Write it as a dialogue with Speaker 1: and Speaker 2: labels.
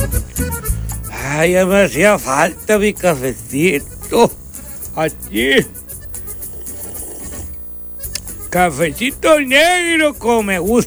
Speaker 1: Ay, ya me hacía falta mi cafecito. Aquí. Cafecito negro como me gusta.